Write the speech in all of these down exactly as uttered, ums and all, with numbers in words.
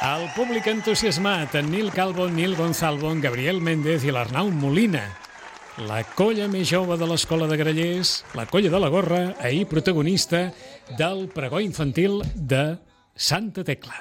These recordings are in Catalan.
El públic entusiasmat, en Nil Calvo, Nil Gonzalvo, en Gabriel Méndez i l'Arnau Molina. La colla més jove de l'Escola de Grallers, la colla de la Gorra, ahir protagonista del pregó infantil de Santa Tecla.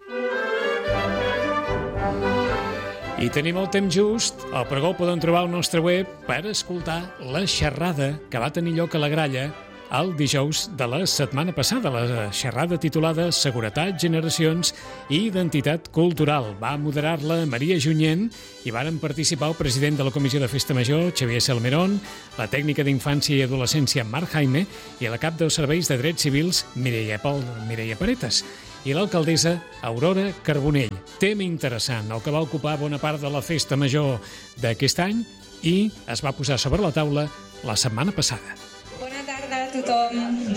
I tenim el temps just. El pregó el poden trobar al nostre web per escoltar la xerrada que va tenir lloc a la Gralla el dijous de la setmana passada, la xerrada titulada Seguretat, Generacions i Identitat Cultural. Va moderar-la Maria Junyent i varen participar el president de la Comissió de Festa Major, Xavier Salmerón, la tècnica d'Infància i Adolescència, Marc Jaime, i la cap dels Serveis de Drets Civils, Mireia, Pol, Mireia Paretas, i l'alcaldessa Aurora Carbonell. Tema interessant, el que va ocupar bona part de la Festa Major d'aquest any i es va posar sobre la taula la setmana passada. Bona tarda a tothom.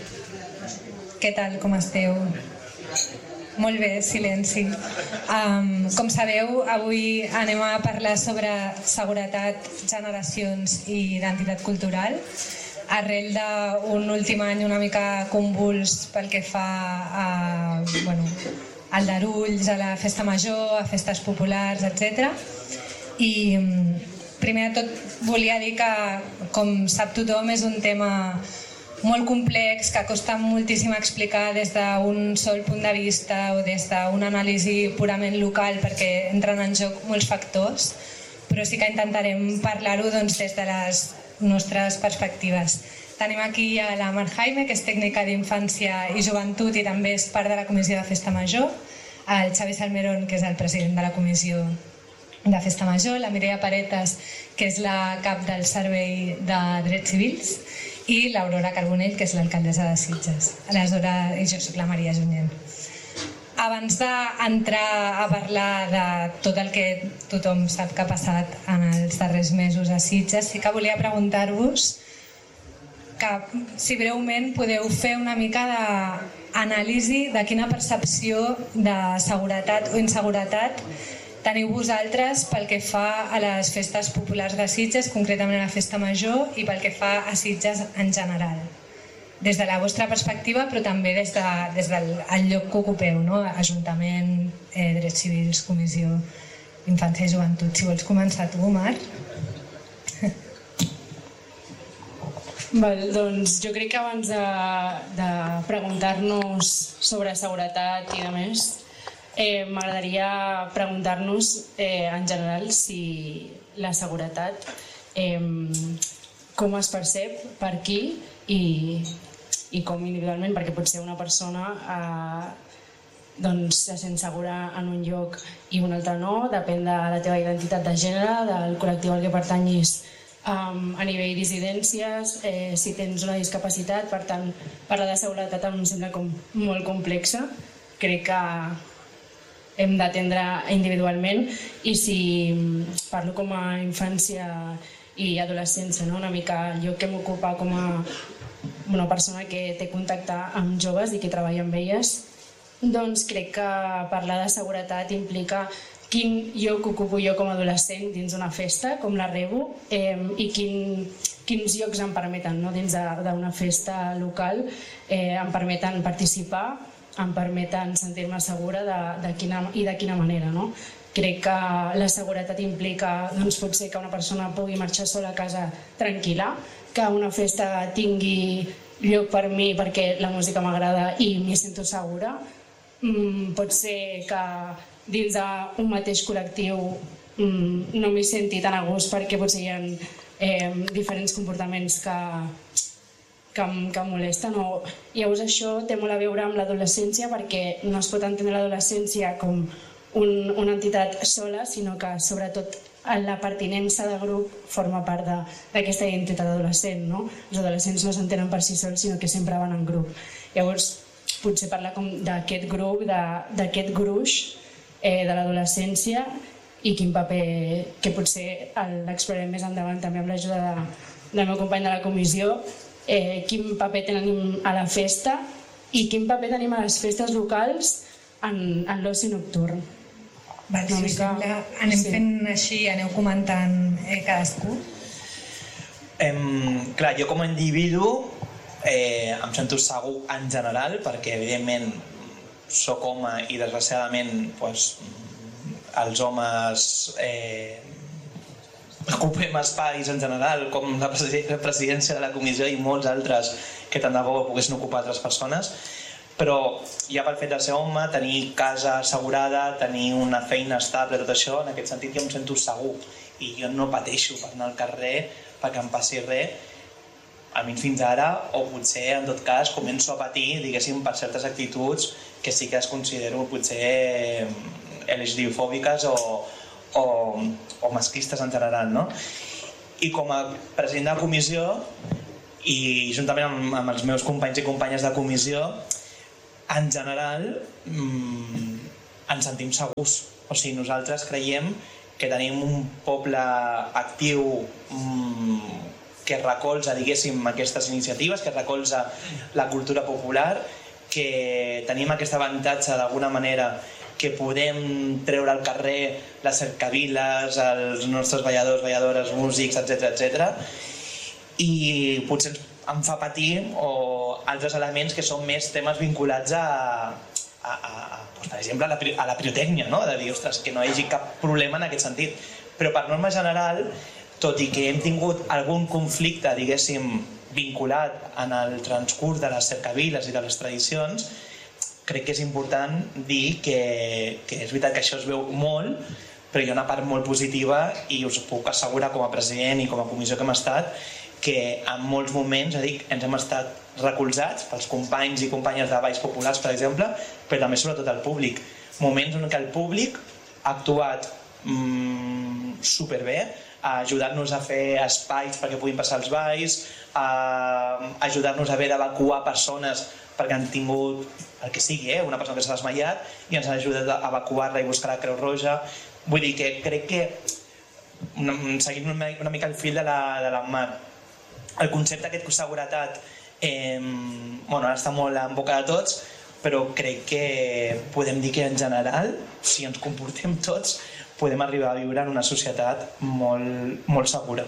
Què tal, com esteu? Molt bé, silenci. Um, com sabeu, avui anem a parlar sobre seguretat, generacions i identitat cultural, arrel d'un últim any una mica convuls pel que fa a, bueno, aldarulls, a la festa major, a festes populars, etcètera. I primer de tot volia dir que, com sap tothom, és un tema molt complex, que costa moltíssim explicar des d'un sol punt de vista o des d'una anàlisi purament local, perquè entren en joc molts factors, però sí que intentarem parlar-ho doncs, des de les nostres perspectives. Tenim aquí a la Marc Jaime, que és tècnica d'infància i joventut i també és part de la Comissió de Festa Major, el Xavi Salmerón, que és el president de la Comissió de Festa Major, la Mireia Paretas, que és la cap del Servei de Drets Civils, i l'Aurora Carbonell, que és l'alcaldessa de Sitges. Aleshores, i jo soc la Maria Junyent. Abans d'entrar a parlar de tot el que tothom sap que ha passat en els darrers mesos a Sitges, sí que volia preguntar-vos que, si breument podeu fer una mica d'anàlisi de quina percepció de seguretat o inseguretat teniu vosaltres pel que fa a les festes populars de Sitges, concretament a la Festa Major, i pel que fa a Sitges en general. Des de la vostra perspectiva, però també des, de, des del lloc que ocupeu, no? Ajuntament, eh, Drets Civils, Comissió d'Infància i Joventut. Si vols començar tu, Marc. Val, doncs jo crec que abans de, de preguntar-nos sobre seguretat i de més, Eh, m'agradaria preguntar-nos eh, en general si la seguretat eh, com es percep, per qui i, i com individualment, perquè potser una persona eh, doncs, se sent segura en un lloc i un altre no, depèn de la teva identitat de gènere, del col·lectiu al que pertanyis um, a nivell d'incidències, eh, si tens una discapacitat. Per tant, parlar de seguretat em sembla com molt complexa. Crec que hem d'atendre individualment, i si parlo com a infància i adolescència, no? Una mica el lloc que m'ocupa com a una persona que té contacte amb joves i que treballa amb elles, doncs crec que parlar de seguretat implica quin lloc ocupo jo com a adolescent dins d'una festa, com la rebo, eh, i quin, quins llocs em permeten, no? Dins d'una festa local eh, em permeten participar, em permeten sentir-me segura de, de quina, i de quina manera, no? Crec que la seguretat implica doncs, potser que una persona pugui marxar sola a casa tranquil·la, que una festa tingui lloc per mi perquè la música m'agrada i m'hi sento segura. Mm, pot ser que dins d'un mateix col·lectiu mm, no m'hi senti tan a gust perquè potser hi ha eh, diferents comportaments que que em, que em molesten. O... Llavors això té molt a veure amb l'adolescència, perquè no es pot entendre l'adolescència com un, una entitat sola, sinó que sobretot la pertinença de grup forma part d'aquesta identitat adolescent, no? Els adolescents no s'entenen per si sols, sinó que sempre van en grup. Llavors potser parlar d'aquest grup, d'aquest gruix eh, de l'adolescència, i quin paper, que potser l'explorem més endavant també amb l'ajuda de, del meu company de la comissió, Eh, quin paper tenim a la festa i quin paper tenim a les festes locals en, en l'oci nocturn. Val, si us sembla, anem sí. fent així, aneu comentant eh, cadascú. Eh, clar, jo com a individu eh, em sento segur en general, perquè evidentment soc home i desgraciadament doncs, els homes eh, ocupem espais en general com la presidència de la comissió i molts altres que tant de bo poguessin ocupar altres persones, però ja pel fet de ser home, tenir casa assegurada, tenir una feina estable, tot això, en aquest sentit jo em sento segur i jo no pateixo per anar al carrer perquè em passi res, almenys fins ara, o potser en tot cas començo a patir, diguéssim, per certes actituds que sí que es considero potser L G B T fòbiques o, o, o masclistes en general, no? I com a president de la comissió i juntament amb, amb els meus companys i companyes de comissió, en general mmm, ens sentim segurs. O sigui, nosaltres creiem que tenim un poble actiu mmm, que recolza, diguéssim, aquestes iniciatives, que recolza la cultura popular, que tenim aquest avantatge d'alguna manera que podem treure al carrer les cercaviles, els nostres balladors, balladores, músics, etcètera, etcètera, i potser em fa patir o altres elements que són més temes vinculats a, a, a, a doncs, per exemple, a la, a la pirotècnia, no? De dir, ostres, que no hi hagi cap problema en aquest sentit. Però per norma general, tot i que hem tingut algun conflicte, diguéssim, vinculat en el transcurs de les cercaviles i de les tradicions, crec que és important dir que, que és veritat que això es veu molt, però hi ha una part molt positiva i us puc assegurar com a president i com a comissió que hem estat que en molts moments, ja dic, ens hem estat recolzats pels companys i companyes de balls populars, per exemple, però també sobretot el públic. Moments en què el públic ha actuat mmm, superbé, a ajudar-nos a fer espais perquè puguin passar els balls, a ajudar-nos a haver d'evacuar persones perquè han tingut el que sigui, eh? Una persona que s'ha desmaiat i ens han ajudat a evacuar-la i buscar la Creu Roja. Vull dir que crec que, seguint una mica el fil de la, de la Mar, el concepte aquest de seguretat eh, bueno, ara està molt en boca de tots, però crec que podem dir que en general, si ens comportem tots, podem arribar a viure en una societat molt, molt segura.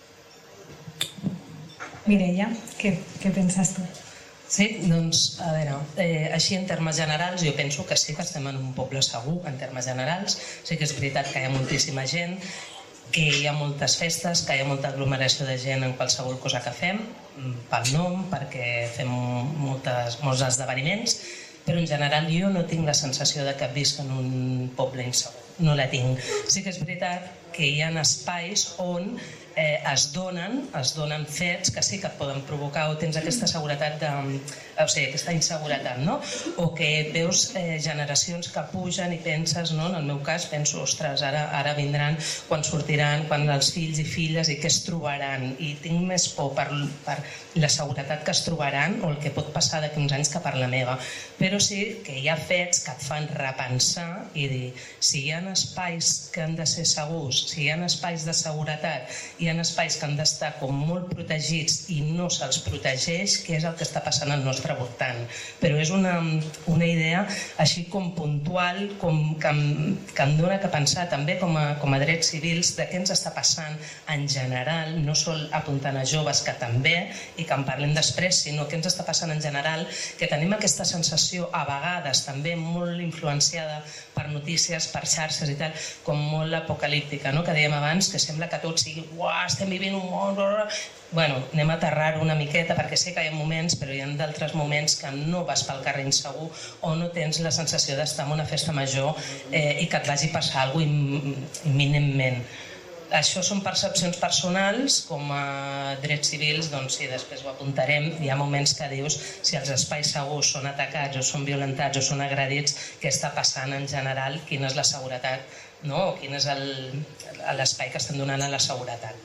Mireia, què, què penses tu? Sí, doncs, a veure, eh, així en termes generals jo penso que sí que estem en un poble segur, en termes generals. Sí que és veritat que hi ha moltíssima gent, que hi ha moltes festes, que hi ha molta aglomeració de gent en qualsevol cosa que fem, pel nom, perquè fem moltes, molts esdeveniments, però en general jo no tinc la sensació de que visc en un poble insegur, no la tinc. Sí que és veritat que hi ha espais on eh, es donen, es donen fets que sí que et poden provocar o tens aquesta seguretat de, o sigui, aquesta inseguretat, no? O que veus eh, generacions que pugen i penses, no? En el meu cas penso, ostres, ara, ara vindran, quan sortiran, quan els fills i filles i què es trobaran, i tinc més por per, per la seguretat que es trobaran o el que pot passar d'aquí uns anys que per la meva. Però sí que hi ha fets que et fan repensar i dir, si hi ha espais que han de ser segurs, si hi ha espais de seguretat, hi ha espais que han d'estar com molt protegits i no se'ls protegeix, què és el que està passant al nostre voltant. Però és una, una idea així com puntual, com que, em, que em dona que pensar també com a, com a drets civils de què ens està passant en general, no sol apuntant a joves que també, i que en parlem després, sinó què ens està passant en general, que tenim aquesta sensació a vegades també molt influenciada per notícies, per xarxes i tal, com molt apocalíptica, no? Que dèiem abans, que sembla que tot sigui uah, estem vivint un món... Bueno, anem a aterrar-ho una miqueta, perquè sé que hi ha moments, però hi ha d'altres moments que no vas pel carrer insegur o no tens la sensació d'estar en una festa major eh, i que et vagi passar alguna cosa imminentment. Això són percepcions personals, com a drets civils, doncs sí, després ho apuntarem. Hi ha moments que dius si els espais segurs són atacats o són violentats o són agredits, què està passant en general, quina és la seguretat, no? O quin és l'espai que estan donant a la seguretat.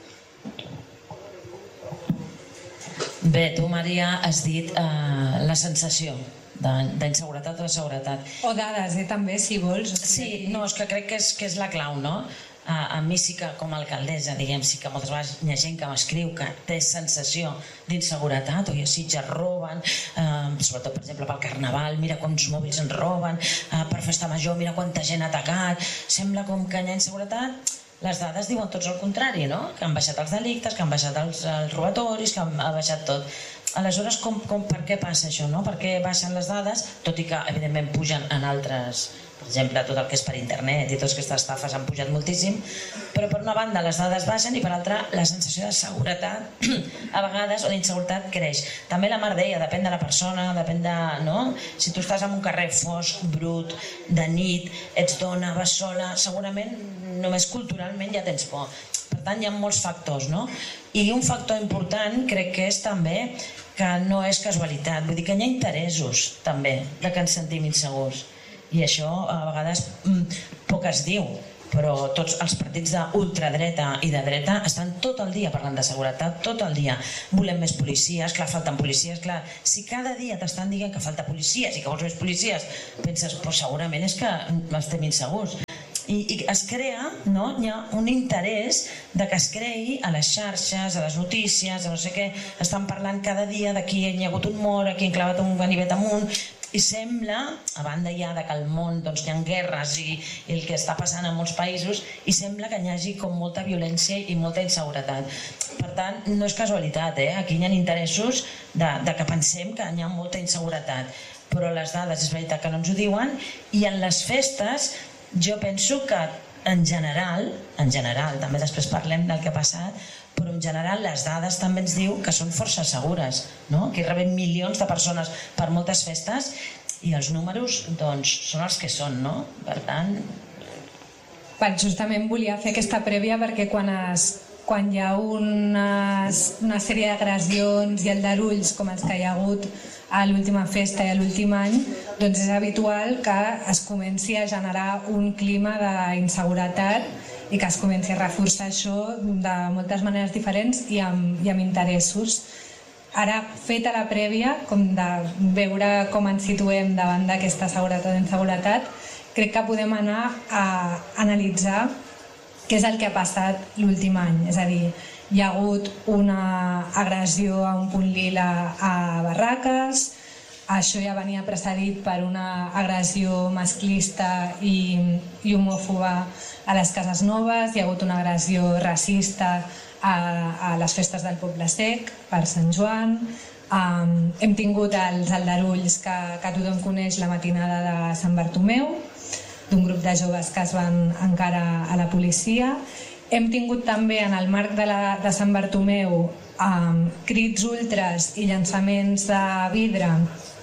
Bé, tu, Maria, has dit eh, la sensació d'inseguretat o de seguretat. O dades, eh, també, si vols. Sí, no, és que crec que és, que és la clau, no? A, a mi sí que, com a alcaldessa, diguem, sí que moltes vegades hi ha gent que m'escriu que té sensació d'inseguretat, o ja sí, ja roben, eh, sobretot, per exemple, pel Carnaval, mira quants mòbils ens roben, eh, per festa major, mira quanta gent ha atacat, sembla com que hi ha inseguretat. Les dades diuen tots el contrari, no? Que han baixat els delictes, que han baixat els, els robatoris, que han, ha baixat tot. aleshores, com, com, per què passa això? No? Per què baixen les dades, tot i que evidentment pugen en altres, per exemple, tot el que és per internet i totes aquestes estafes han pujat moltíssim, però per una banda les dades baixen i per altra la sensació de seguretat a vegades o d'inseguretat creix. També la Mar deia, depèn de la persona, depèn de... No? Si tu estàs en un carrer fosc, brut, de nit, ets dona, vas sola, segurament només culturalment ja tens por. Per tant, hi ha molts factors, no? I un factor important crec que és també que no és casualitat, vull dir que hi ha interessos també de que ens sentim insegurs. I això a vegades poc es diu, però tots els partits d'ultradreta i de dreta estan tot el dia parlant de seguretat, tot el dia. Volem més policies, clar, falten policies, clar. Si cada dia t'estan dient que falta policies i que vols més policies, penses, però segurament és que estem insegurs. I, i es crea, no? Hi ha un interès de que es creï a les xarxes, a les notícies, a no sé què, estan parlant cada dia de qui hi ha hagut un mort, qui ha clavat un ganivet amunt, i sembla, a banda ja de que al món doncs, hi ha guerres i, i el que està passant en molts països, i sembla que hi hagi com molta violència i molta inseguretat. Per tant, no és casualitat, eh? Aquí hi ha interessos de, de que pensem que hi ha molta inseguretat, però les dades és veritat que no ens ho diuen, i en les festes jo penso que en general, en general, també després parlem del que ha passat, però en general les dades també ens diu que són força segures, no? Que hi reben milions de persones per moltes festes i els números doncs, són els que són, no? Per tant... Justament volia fer aquesta prèvia perquè quan, es, quan hi ha unes, una sèrie d'agressions i aldarulls com els que hi ha hagut a l'última festa i a l'últim any, doncs és habitual que es comenci a generar un clima d'inseguretat i que es comenci a reforçar això de moltes maneres diferents i amb, i amb interessos. Ara, feta la prèvia, com de veure com ens situem davant d'aquesta seguretat i inseguretat, crec que podem anar a analitzar què és el que ha passat l'últim any. És a dir, hi ha hagut una agressió a un punt lila a Barraques, això ja venia precedit per una agressió masclista i, i homòfoba a les Cases Noves, hi ha hagut una agressió racista a, a les festes del Poble Sec per Sant Joan, um, hem tingut els aldarulls que, que tothom coneix la matinada de Sant Bartomeu, d'un grup de joves que es van encarar a la policia. Hem tingut també en el marc de, la, de Sant Bartomeu um, crits ultres i llançaments de vidre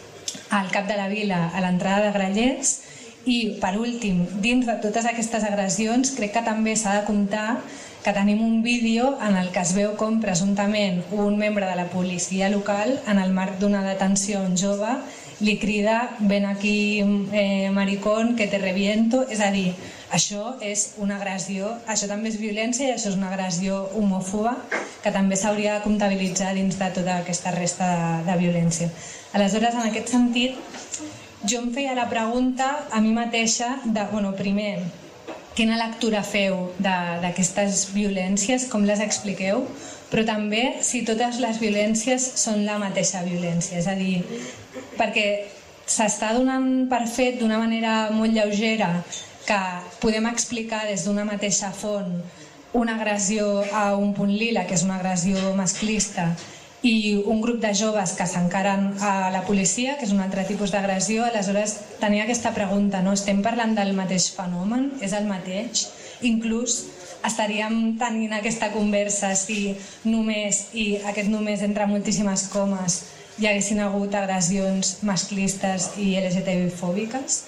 al cap de la vila, a l'entrada de Grallers, i per últim, dins de totes aquestes agressions, crec que també s'ha de comptar que tenim un vídeo en el que es veu com presumptament un membre de la policia local, en el marc d'una detenció a un jove, li crida ven aquí eh, maricón que te reviento, és a dir, això és una agressió, això també és violència i això és una agressió homòfoba que també s'hauria de comptabilitzar dins de tota aquesta resta de, de violència. Aleshores, en aquest sentit, jo em feia la pregunta a mi mateixa de, bueno, primer, quina lectura feu d'aquestes violències, com les expliqueu, però també si totes les violències són la mateixa violència, és a dir, perquè s'està donant per fet d'una manera molt lleugera que podem explicar des d'una mateixa font una agressió a un punt lila, que és una agressió masclista, i un grup de joves que s'encaren a la policia, que és un altre tipus d'agressió. Aleshores, tenia aquesta pregunta, no? Estem parlant del mateix fenomen? És el mateix? Inclús estaríem tenint aquesta conversa si només, i aquest només entre moltíssimes comes, hi haguessin hagut agressions masclistes i L G T B-fòbiques?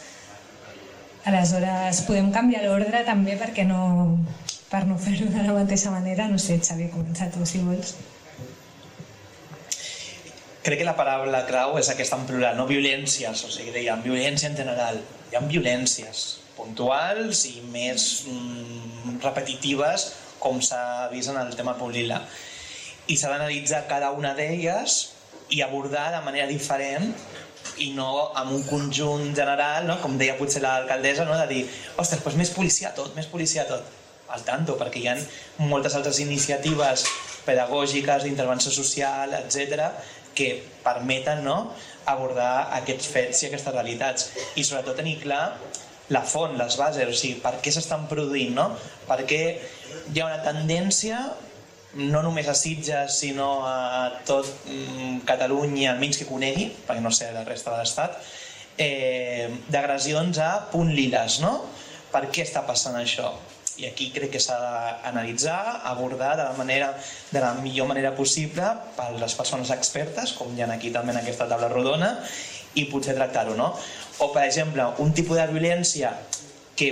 Aleshores, podem canviar l'ordre també perquè no, per no fer-ho de la mateixa manera. No sé, Xavi, comença tu, si vols. Crec que la paraula clau és aquesta en plural, no violències, o sigui, dèiem violència en general. Hi ha violències puntuals i més mm, repetitives, com s'ha vist en el tema Paulila. I s'ha d'analitzar cada una d'elles i abordar de manera diferent i no amb un conjunt general, no? Com deia potser l'alcaldessa, no? De dir, ostres, doncs més policia a tot, més policia a tot. Al tanto, perquè hi ha moltes altres iniciatives pedagògiques, d'intervenció social, etcètera, que permeten, no, abordar aquests fets i aquestes realitats i sobretot tenir clar la font, les bases, o sigui, per què s'estan produint, no? Perquè hi ha una tendència no només a Sitges, sinó a tot Catalunya, almenys que conegui, perquè no sé la resta de l'Estat, eh, d'agressions a punt liles, no? Per què està passant això? I aquí crec que s'ha d'analitzar, abordar de la, manera, de la millor manera possible per les persones expertes, com hi ha aquí també en aquesta taula rodona, i potser tractar-ho, no? O, per exemple, un tipus de violència que,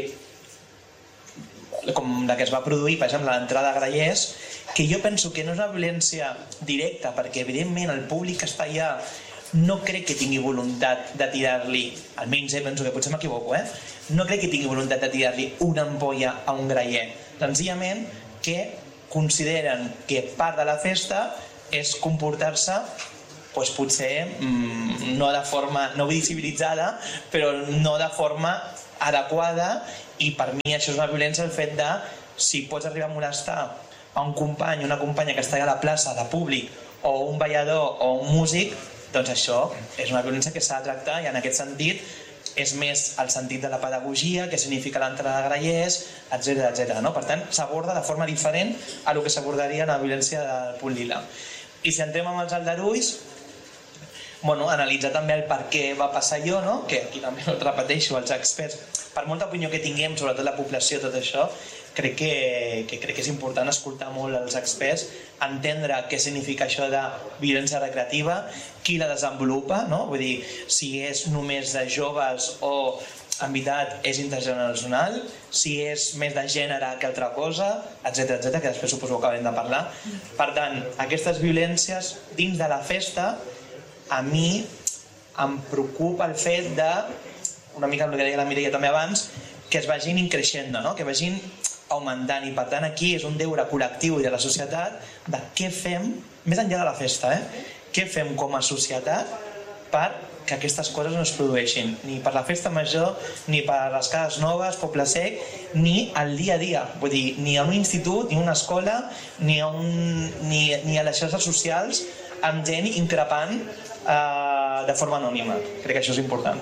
com la que es va produir, per exemple, a l'entrada a Grallers, que jo penso que no és una violència directa, perquè evidentment el públic que està allà no crec que tingui voluntat de tirar-li, almenys eh, penso que potser m'equivoco, eh? no crec que tingui voluntat de tirar-li una ampolla a un graller, senzillament que consideren que part de la festa és comportar-se doncs potser mmm, no de forma, no visibilitzada, però no de forma adequada, i per mi això és una violència, el fet de si pots arribar a molestar a un company o una companya que està a la plaça de públic, o un ballador o un músic, doncs això és una violència que s'ha de tractar, i en aquest sentit és més el sentit de la pedagogia, què significa l'entrada de grallers, etcètera etcètera. No? Per tant, s'aborda de forma diferent a el que s'abordaria en la violència del punt lila. I si entrem amb els aldarulls, bueno, analitzar també el per què va passar allò, no? Que aquí també ho repeteixo, els experts, per molta opinió que tinguem, sobretot la població, tot això, crec que, que, crec que és important escoltar molt els experts, entendre què significa això de violència recreativa, qui la desenvolupa, no? Vull dir, si és només de joves o en veritat és intergeneracional, si és més de gènere que altra cosa, etcètera etcètera, que després suposo que acabem de parlar. Per tant, aquestes violències dins de la festa, a mi em preocupa el fet de, una mica el que deia la Mireia també abans, que es vagin increixent, no? Que vagin augmentant, i per tant aquí és un deure col·lectiu i de la societat de què fem, més enllà de la festa, eh? Què fem com a societat per que aquestes coses no es produeixin, ni per la festa major, ni per les cases noves, Poble Sec, ni al dia a dia, vull dir, ni a un institut, ni a una escola, ni a, un, ni, ni a les xarxes socials, amb gent increpant eh, de forma anònima. Crec que això és important.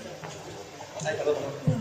Ai, perdó, perdó.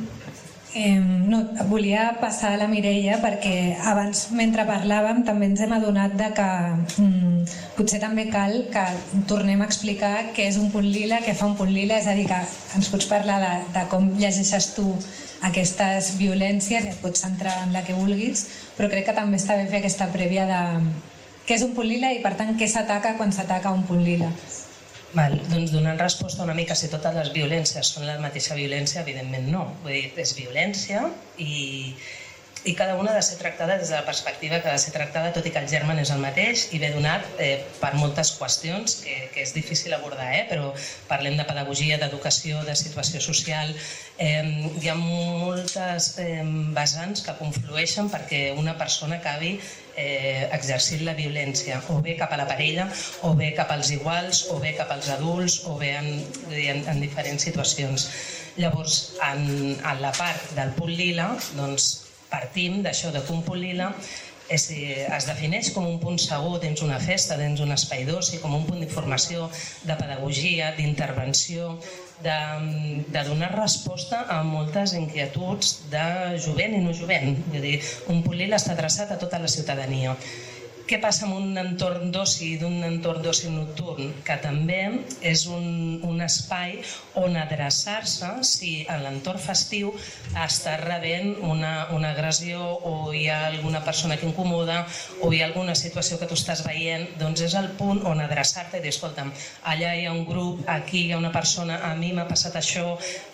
Eh, no, volia passar a la Mireia perquè abans, mentre parlàvem, també ens hem adonat de que mm, potser també cal que tornem a explicar què és un punt lila, què fa un punt lila, és a dir, que ens pots parlar de, de com llegeixes tu aquestes violències, et pots centrar en la que vulguis, però crec que també està bé fer aquesta prèvia de què és un punt lila i per tant què s'ataca quan s'ataca un punt lila. Val, doncs donant resposta una mica si totes les violències són la mateixa violència, evidentment no. Vull dir, és violència i, i cada una ha de ser tractada des de la perspectiva que ha de ser tractada, tot i que el germen és el mateix i ve donat eh, per moltes qüestions que, que és difícil abordar, eh? Però parlem de pedagogia, d'educació, de situació social. Eh, hi ha moltes eh, vessants que conflueixen perquè una persona acabi eh, exercint la violència, o bé cap a la parella, o bé cap als iguals, o bé cap als adults, o bé en, en, en diferents situacions. Llavors, en, en la part del punt lila, doncs, partim d'això, de que un punt lila és, es defineix com un punt segur dins una festa, dins un espai d'oci, com un punt d'informació, de pedagogia, d'intervenció, de, de donar resposta a moltes inquietuds de jovent i no jovent. Vull dir, un punt lila està adreçat a tota la ciutadania. Què passa amb un entorn d'oci, d'un entorn d'oci nocturn? Que també és un, un espai on adreçar-se si en l'entorn festiu està rebent una, una agressió o hi ha alguna persona que incomoda o hi ha alguna situació que tu estàs veient, doncs és el punt on adreçar-te i dir, escolta'm, allà hi ha un grup, aquí hi ha una persona, a mi m'ha passat això,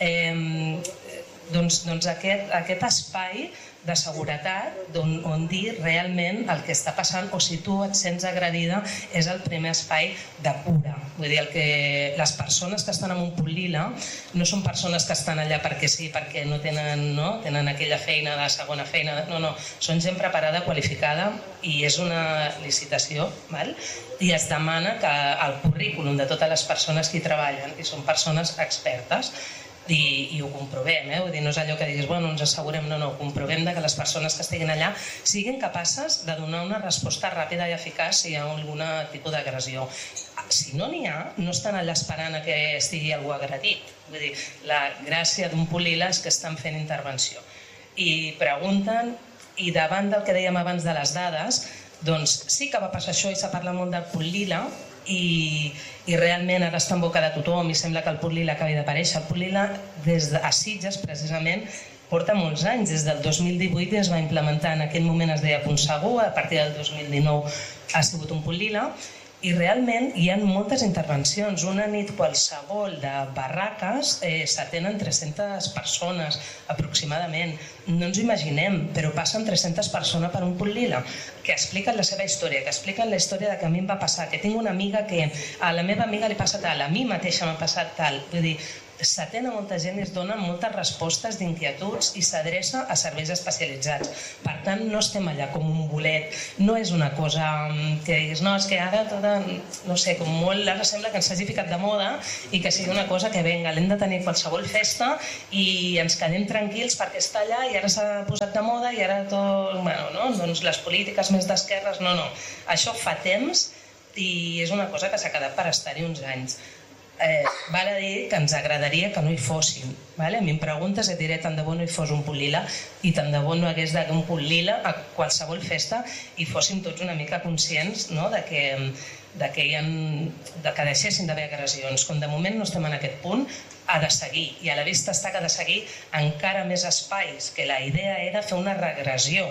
eh, doncs, doncs aquest, aquest espai de seguretat on, on dir realment el que està passant, o si tu et sents agredida és el primer espai de cura. Vull dir, el que les persones que estan en un punt lila no són persones que estan allà perquè sí, perquè no tenen, no? tenen aquella feina de segona feina, no, no, són gent preparada, qualificada, i és una licitació, val? I es demana que el currículum de totes les persones que hi treballen, i són persones expertes, I, i ho comprovem, eh? Vull dir, no és allò que diguis, bueno, ens assegurem, no, no, comprovem que les persones que estiguin allà siguin capaces de donar una resposta ràpida i eficaç si hi ha algun tipus d'agressió. Si no n'hi ha, no estan allà esperant a que estigui algú agredit. Vull dir, la gràcia d'un punt lila és que estan fent intervenció. I pregunten, i davant del que dèiem abans de les dades, Doncs sí que va passar això i s'ha parlat molt del punt lila i, i realment ara està en boca de tothom i sembla que el punt lila acabi d'aparèixer. El punt lila des de a Sitges precisament porta molts anys, des del dos mil divuit es va implementar, en aquell moment es deia punt segur, a partir del dos mil dinou ha sigut un punt lila, i realment hi ha moltes intervencions. Una nit qualsevol de barraques eh, s'atenen tres-centes persones aproximadament. No ens ho imaginem, però passen tres-centes persones per un punt lila, que expliquen la seva història, que expliquen la història de que a mi em va passar, que tinc una amiga que a la meva amiga li passa tal, a mi mateixa m'ha passat tal. Vull dir, s'atén a molta gent i es donen moltes respostes d'inquietuds i s'adreça a serveis especialitzats. Per tant, no estem allà com un bolet, no és una cosa que diguis, no, és que ara tota, no sé, com molt, ara sembla que ens hagi ficat de moda i que sigui una cosa que venga, l'hem de tenir qualsevol festa i ens quedem tranquils perquè està allà i ara s'ha posat de moda i ara tot, bueno, no? Doncs les polítiques més d'esquerres, no, no. Això fa temps i és una cosa que s'ha quedat per estar-hi uns anys. Eh, val a dir que ens agradaria que no hi fossin, vale? A mi em preguntes i et diré tant de bo no hi fos un punt lila i tant de bo no hagués d'haver un punt lila a qualsevol festa i fóssim tots una mica conscients, no? de, que, de, que hi ha, de que deixessin d'haver agressions. Com de moment no estem en aquest punt, ha de seguir i a la vista està que ha de seguir encara més espais, que la idea era fer una regressió.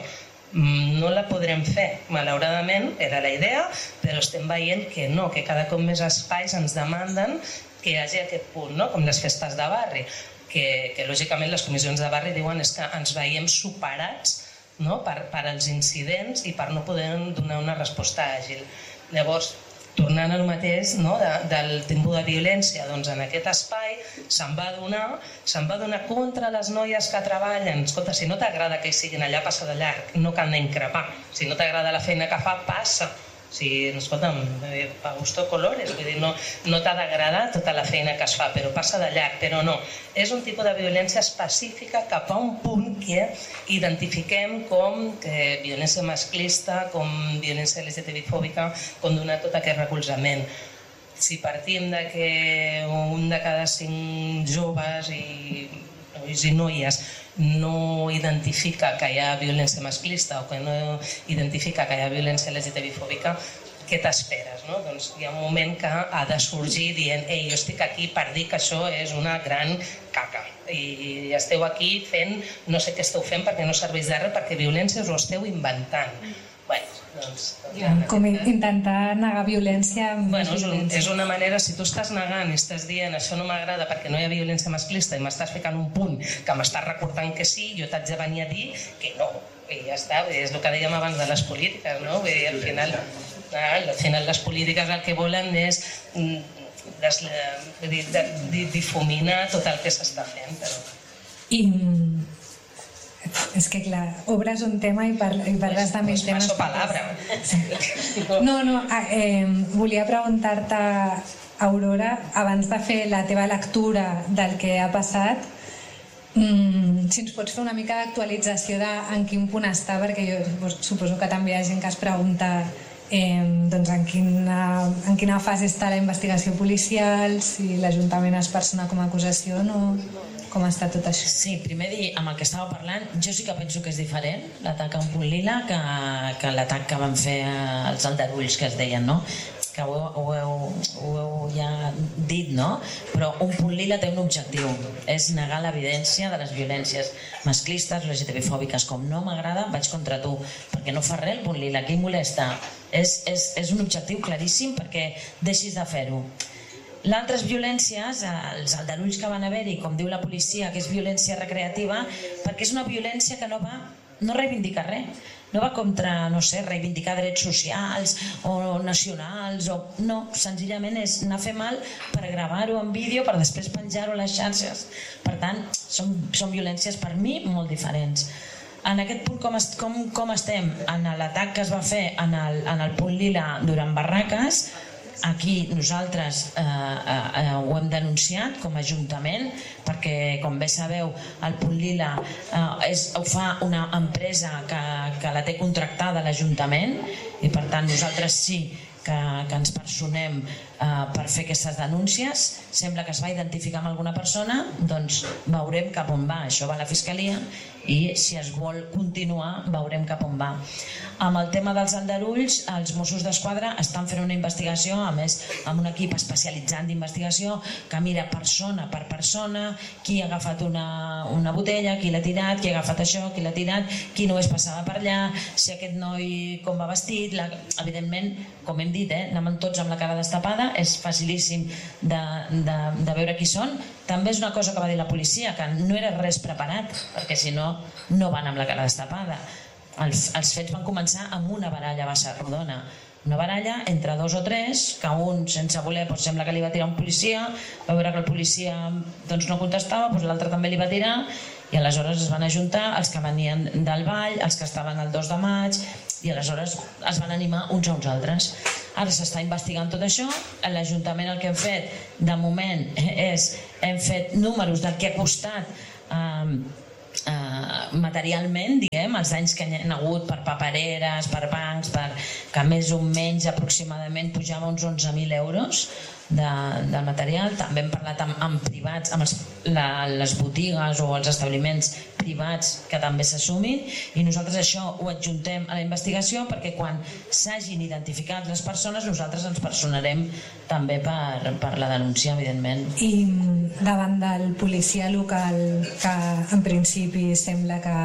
No la podrem fer, malauradament era la idea, però estem veient que no, que cada cop més espais ens demanden que hi hagi aquest punt, no? Com les festes de barri, que, que lògicament les comissions de barri diuen és que ens veiem superats, no? per, per als incidents i per no poder donar una resposta àgil. Llavors, tornant al mateix, no? de, del tipus de violència, doncs en aquest espai se'n va donar, se'n va donar contra les noies que treballen. Escolta, si no t'agrada que hi siguin allà, passa de llarg, no cal anar a increpar. Si no t'agrada la feina que fa, passa. Si, escolta'm, pa gusto colores, vull dir, no, no t'ha d'agradar tota la feina que es fa, però passa de llarg, però no. És un tipus de violència específica cap a un punt que identifiquem com que violència masclista, com violència L G T B fòbica, com donar tot aquest recolzament. Si partim de que un de cada cinc joves i nois i noies no identifica que hi ha violència masclista o que no identifica que hi ha violència L G T B fòbica, què t'esperes? No? Doncs hi ha un moment que ha de sorgir dient ei, jo estic aquí per dir que això és una gran caca i esteu aquí fent, no sé què esteu fent perquè no serveix de res, perquè violència us ho esteu inventant. Bueno, doncs, ja, com intentar negar violència amb bueno, és, un, violència. És una manera, si tu estàs negant i estàs dient això no m'agrada perquè no hi ha violència masclista i m'estàs ficant un punt que m'estàs recordant que sí, jo t'haig de venir a dir que no, i ja està, és el que dèiem abans de les polítiques, no? Vull dir, al final, al final les polítiques el que volen és des, dir, de, de, difuminar tot el que s'està fent. Però... I... És que clar, obres un tema i, parla, i parles de mil temes. Passo palabra. No, no, eh, volia preguntar-te, Aurora, abans de fer la teva lectura del que ha passat, mm, si ens pots fer una mica d'actualització de en quin punt està, perquè jo suposo que també hi ha gent que es pregunta eh, doncs en, quina, en quina fase està la investigació policial, si l'Ajuntament es persona com a acusació o no... Com està tot això? Sí, primer dir, amb el que estava parlant, jo sí que penso que és diferent l'atac a un punt lila que, que l'atac que van fer els aldarulls que es deien, no? Que ho, ho, heu, ho heu ja dit, no? Però un punt lila té un objectiu, és negar l'evidència de les violències masclistes, L G T B fòbiques. Com no m'agrada, vaig contra tu, perquè no fa res el punt lila, qui molesta? És, és, és un objectiu claríssim perquè deixis de fer-ho. L'altres violències, els aldarulls que van haver-hi, com diu la policia, que és violència recreativa, perquè és una violència que no va, no reivindica res. No va contra, no sé, reivindicar drets socials o nacionals, o no, senzillament és anar a fer mal per gravar-ho en vídeo, per després penjar-ho a les xarxes. Per tant, són, són violències per mi molt diferents. En aquest punt, com, est, com, com estem? En l'atac que es va fer en el, en el punt lila durant barraques, aquí nosaltres eh, eh, ho hem denunciat com a Ajuntament perquè, com bé sabeu, el punt lila eh, és, ho fa una empresa que, que la té contractada l'Ajuntament i per tant nosaltres sí que, que ens personem per fer aquestes denúncies. Sembla que es va identificar amb alguna persona, doncs veurem cap on va. Això va a la Fiscalia i si es vol continuar veurem cap on va. Amb el tema dels aldarulls, els Mossos d'Esquadra estan fent una investigació, a més amb un equip especialitzat d'investigació que mira persona per persona, qui ha agafat una, una botella, qui l'ha tirat, qui ha agafat això, qui l'ha tirat, qui només passava per allà, si aquest noi com va vestit. La... Evidentment, com hem dit, eh, anem tots amb la cara destapada, és facilíssim de, de, de veure qui són. També és una cosa que va dir la policia, que no era res preparat, perquè si no, no van amb la cara destapada. Els, els fets van començar amb una baralla a bassa rodona. Una baralla entre dos o tres, que un, sense voler, doncs sembla que li va tirar un policia, va veure que el policia doncs, no contestava, doncs l'altre també li va tirar, i aleshores es van ajuntar els que venien del ball, els que estaven el dos de maig, i aleshores es van animar uns a uns altres. Ara s'està investigant tot això. A l'Ajuntament el que hem fet de moment és hem fet números del que ha costat eh, eh, materialment, diguem, els danys que hi ha hagut per papereres, per bancs, per, que més o menys aproximadament pujava uns onze mil euros de, del material. També hem parlat amb, amb privats, amb els, la, les botigues o els establiments privats que també s'assumin, i nosaltres això ho adjuntem a la investigació perquè quan s'hagin identificat les persones nosaltres ens personarem també per, per la denúncia, evidentment. I davant del policia local que en principi sembla que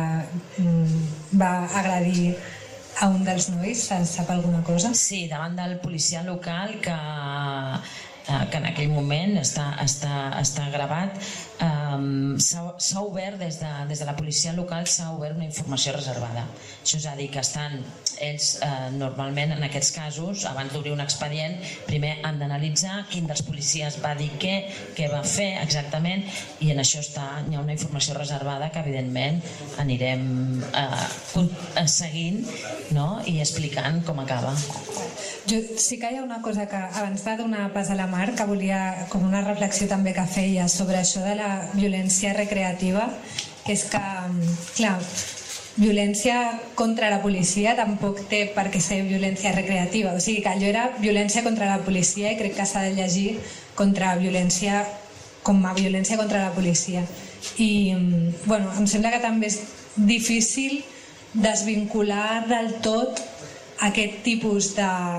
va agredir a un dels nois, se'n sap alguna cosa? Sí, davant del policia local que que en aquell moment està, està, està gravat, um, s'ha obert des de, des de la policia local s'ha obert una informació reservada. Això és a dir, que estan ells eh, normalment en aquests casos, abans d'obrir un expedient, primer han d'analitzar quin dels policies va dir què, què va fer exactament, i en això està, hi ha una informació reservada que evidentment anirem eh, seguint, no? I explicant com acaba. Jo sí que hi ha una cosa que abans de donar pas a la Mar, que volia com una reflexió també que feia sobre això de la violència recreativa, que és que, clar, violència contra la policia tampoc té per què ser violència recreativa, o sigui que allò era violència contra la policia i crec que s'ha de llegir contra violència com a violència contra la policia. I bueno, em sembla que també és difícil desvincular del tot aquest tipus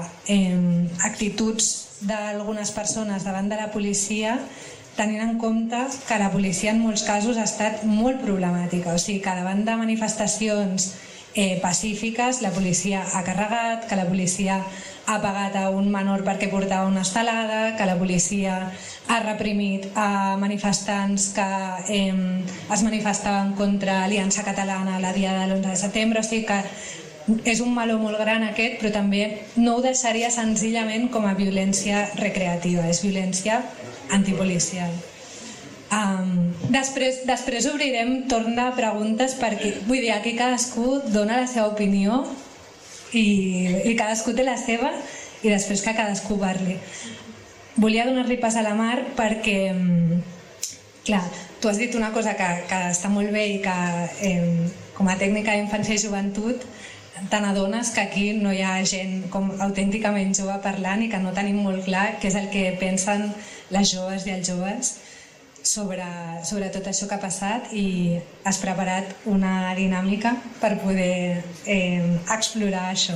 d'actituds d'algunes persones davant de la policia, tenint en compte que la policia en molts casos ha estat molt problemàtica, o sigui que davant de manifestacions eh, pacífiques la policia ha carregat, que la policia ha pagat a un menor perquè portava una estelada, que la policia ha reprimit a manifestants que eh, es manifestaven contra Aliança Catalana la dia de l'onze de setembre, o sigui que és un meló molt gran aquest, però també no ho deixaria senzillament com a violència recreativa, és violència antipolicial. Um, després, després obrirem torn de preguntes perquè, vull dir, aquí cadascú dona la seva opinió i, i cadascú té la seva i després que cadascú parli. Volia donar-li pas a la Mar perquè, clar, tu has dit una cosa que, que està molt bé i que eh, com a tècnica d'infància i joventut te n'adones que aquí no hi ha gent com autènticament jove parlant i que no tenim molt clar què és el que pensen les joves i els joves sobre, sobre tot això que ha passat, i has preparat una dinàmica per poder eh, explorar això.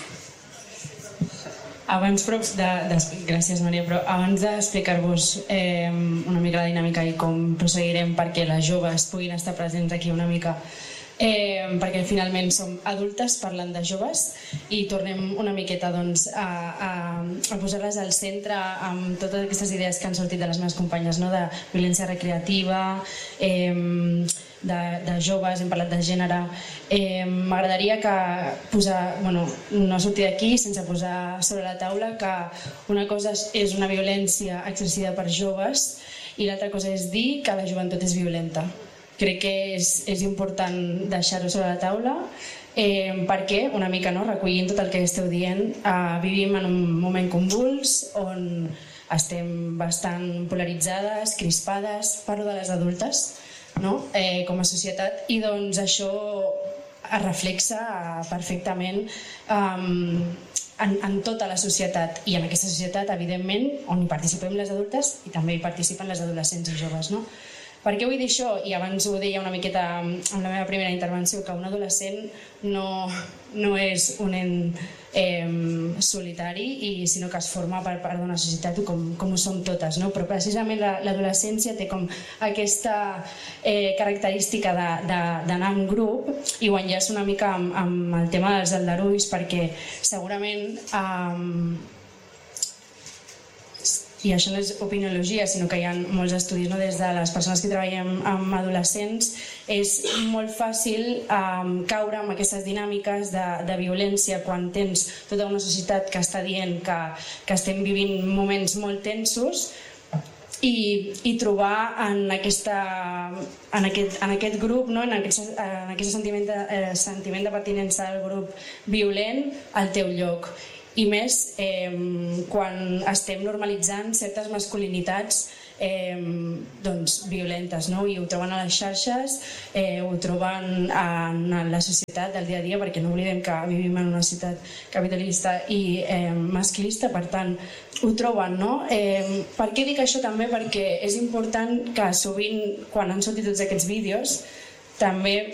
Abans, però, de, de, gràcies Maria, però abans d'explicar-vos eh, una mica la dinàmica i com procedirem perquè les joves puguin estar presents aquí una mica, Eh, perquè finalment som adultes parlant de joves i tornem una miqueta doncs, a, a, a posar-les al centre amb totes aquestes idees que han sortit de les meves companyes, no? De violència recreativa, eh, de, de joves, hem parlat de gènere. Eh, M'agradaria que posar, bueno, no sortir d'aquí sense posar sobre la taula que una cosa és una violència exercida per joves i l'altra cosa és dir que la joventut és violenta. Crec que és, és important deixar-ho sobre la taula eh, perquè, una mica no, recollint tot el que esteu dient, eh, vivim en un moment convuls on estem bastant polaritzades, crispades, parlo de les adultes, no? eh, com a societat, i doncs això es reflexa perfectament um, en, en tota la societat, i en aquesta societat, evidentment, on hi participem les adultes i també hi participen les adolescents i joves, no? Per què vull dir això? I abans ho deia una miqueta en la meva primera intervenció, que un adolescent no, no és un nen eh, solitari, i, sinó que es forma per part d'una societat com, com ho som totes, no? Però precisament l'adolescència té com aquesta eh, característica d'anar en grup, i ho enllaç una mica amb, amb el tema dels aldarulls, perquè segurament eh, i això no és opiniologia, sinó que hi ha molts estudis, no? Des de les persones que treballem amb adolescents, és molt fàcil um, caure en aquestes dinàmiques de, de violència quan tens tota una societat que està dient que, que estem vivint moments molt tensos, i, i trobar en, aquesta, en, aquest, en aquest grup, no? en, aquest, en aquest sentiment de, eh, sentiment de pertinença al grup violent, el teu lloc. I més eh, quan estem normalitzant certes masculinitats eh, doncs, violentes, no? I ho troben a les xarxes, eh, ho troben en la societat del dia a dia, perquè no oblidem que vivim en una societat capitalista i eh, masclista, per tant ho troben, no? Eh, per què dic això també? Perquè és important que sovint, quan han sortit tots aquests vídeos, també